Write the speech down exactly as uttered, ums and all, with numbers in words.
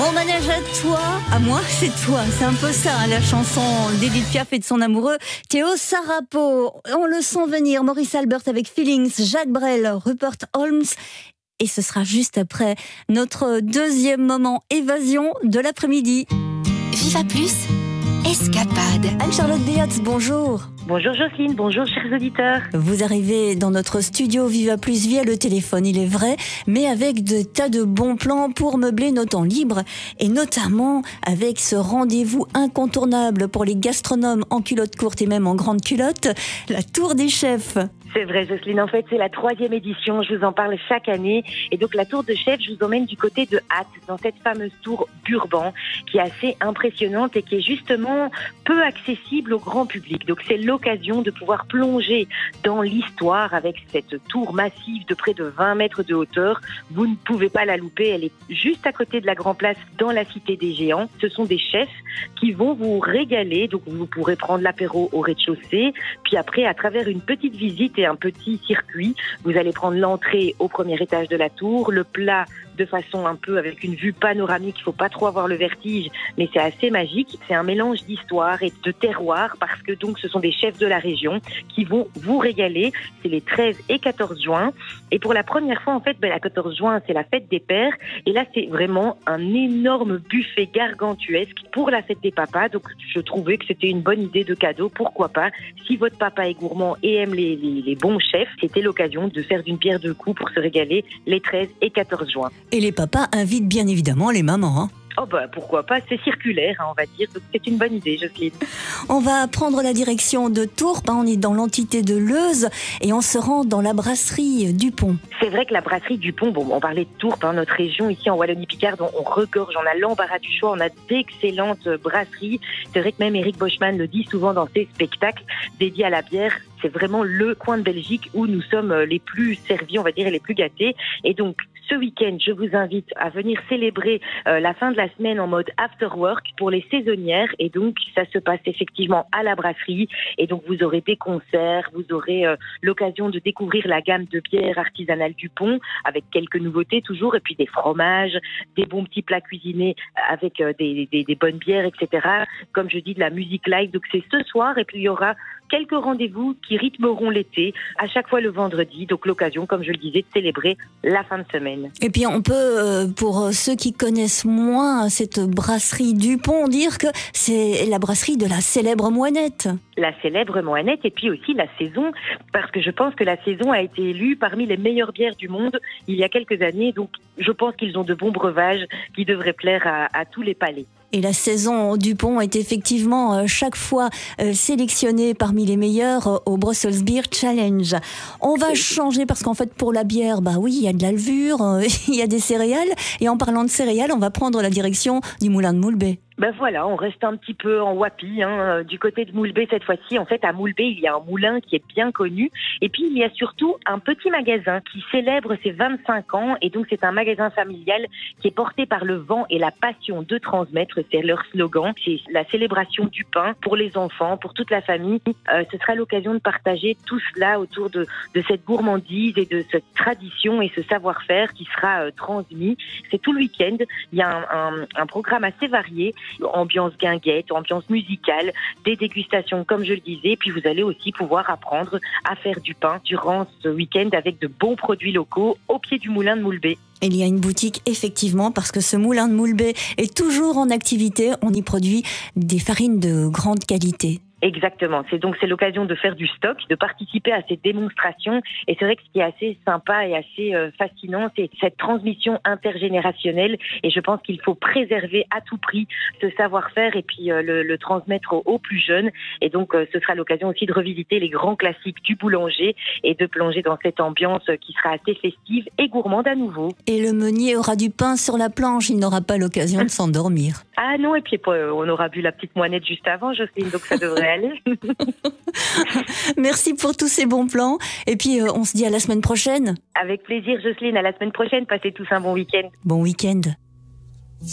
Mon manège à toi, à moi c'est toi, c'est un peu ça hein, la chanson d'Edith Piaf et de son amoureux Théo Sarapo. On le sent venir, Maurice Albert avec Feelings, Jacques Brel, Rupert Holmes. Et ce sera juste après notre deuxième moment évasion de l'après-midi. Viva Plus, Escapade. Anne-Charlotte Béatz, bonjour. Bonjour Jocelyne, bonjour chers auditeurs. Vous arrivez dans notre studio Viva Plus via le téléphone, il est vrai, mais avec de tas de bons plans pour meubler nos temps libres et notamment avec ce rendez-vous incontournable pour les gastronomes en culotte courte et même en grande culotte, la Tour des Chefs. C'est vrai Jocelyne, en fait c'est la troisième édition, je vous en parle chaque année. Et donc la Tour de Chefs, je vous emmène du côté de Ath, dans cette fameuse tour Burban, qui est assez impressionnante et qui est justement peu accessible au grand public. Donc c'est l'occasion de pouvoir plonger dans l'histoire avec cette tour massive de près de vingt mètres de hauteur. Vous ne pouvez pas la louper, elle est juste à côté de la Grand Place dans la Cité des Géants. Ce sont des chefs qui vont vous régaler, donc vous pourrez prendre l'apéro au rez-de-chaussée, puis après à travers une petite visite et un petit circuit, vous allez prendre l'entrée au premier étage de la tour, le plat de façon un peu avec une vue panoramique, il faut pas trop avoir le vertige, mais c'est assez magique. C'est un mélange d'histoire et de terroir parce que donc ce sont des chefs de la région qui vont vous régaler. C'est les treize et quatorze juin. Et pour la première fois, en fait, ben, la quatorze juin, c'est la fête des pères. Et là, c'est vraiment un énorme buffet gargantuesque pour la fête des papas. Donc, je trouvais que c'était une bonne idée de cadeau. Pourquoi pas? Si votre papa est gourmand et aime les, les, les bons chefs, c'était l'occasion de faire d'une pierre deux coups pour se régaler les treize et quatorze juin. Et les papas invitent bien évidemment les mamans. Hein. Oh bah pourquoi pas, c'est circulaire hein, on va dire, donc c'est une bonne idée Jocelyne. On va prendre la direction de Tourpes, hein, on est dans l'entité de Leuze et on se rend dans la brasserie Dupont. C'est vrai que la brasserie Dupont, bon on parlait de Tourpes, hein, notre région ici en Wallonie-Picarde, on, on regorge, on a l'embarras du choix, on a d'excellentes brasseries. C'est vrai que même Eric Boschman le dit souvent dans ses spectacles dédiés à la bière. C'est vraiment le coin de Belgique où nous sommes les plus servis, on va dire, et les plus gâtés. Et donc, ce week-end, je vous invite à venir célébrer euh, la fin de la semaine en mode after work pour les saisonnières. Et donc, ça se passe effectivement à la brasserie. Et donc, vous aurez des concerts, vous aurez euh, l'occasion de découvrir la gamme de bières artisanales Dupont avec quelques nouveautés toujours. Et puis des fromages, des bons petits plats cuisinés avec euh, des, des, des bonnes bières, et cetera. Comme je dis, de la musique live. Donc, c'est ce soir. Et puis, il y aura quelques rendez-vous qui rythmeront l'été, à chaque fois le vendredi. Donc l'occasion, comme je le disais, de célébrer la fin de semaine. Et puis on peut, pour ceux qui connaissent moins cette brasserie Dupont, dire que c'est la brasserie de la célèbre Moinette. La célèbre Moinette et puis aussi la saison, parce que je pense que la saison a été élue parmi les meilleures bières du monde il y a quelques années. Donc je pense qu'ils ont de bons breuvages qui devraient plaire à, à tous les palais. Et la saison Dupont est effectivement chaque fois sélectionnée parmi les meilleurs au Brussels Beer Challenge. On va changer parce qu'en fait pour la bière, bah oui, il y a de la levure, il y a des céréales. Et en parlant de céréales, on va prendre la direction du moulin de Moulbet. Ben voilà, on reste un petit peu en Wapi, hein, du côté de Moulbet cette fois-ci. En fait, à Moulbet, il y a un moulin qui est bien connu. Et puis, il y a surtout un petit magasin qui célèbre ses vingt-cinq ans. Et donc, c'est un magasin familial qui est porté par le vent et la passion de transmettre. C'est leur slogan. C'est la célébration du pain pour les enfants, pour toute la famille. Euh, ce sera l'occasion de partager tout cela autour de, de cette gourmandise et de cette tradition et ce savoir-faire qui sera euh, transmis. C'est tout le week-end. Il y a un, un, un programme assez varié. Ambiance guinguette, ambiance musicale, des dégustations comme je le disais, puis vous allez aussi pouvoir apprendre à faire du pain durant ce week-end avec de bons produits locaux au pied du moulin de Moulbet. Il y a une boutique effectivement parce que ce moulin de Moulbet est toujours en activité, on y produit des farines de grande qualité. Exactement. C'est donc c'est l'occasion de faire du stock, de participer à ces démonstrations. Et c'est vrai que ce qui est assez sympa et assez euh, fascinant, c'est cette transmission intergénérationnelle. Et je pense qu'il faut préserver à tout prix ce savoir-faire et puis euh, le, le transmettre aux, aux plus jeunes. Et donc euh, ce sera l'occasion aussi de revisiter les grands classiques du boulanger et de plonger dans cette ambiance qui sera assez festive et gourmande à nouveau. Et le meunier aura du pain sur la planche, il n'aura pas l'occasion de s'endormir. Ah non, et puis euh, on aura bu la petite moinette juste avant, Jocelyne, donc ça devrait aller. Merci pour tous ces bons plans. Et puis, euh, on se dit à la semaine prochaine. Avec plaisir, Jocelyne. À la semaine prochaine. Passez tous un bon week-end. Bon week-end.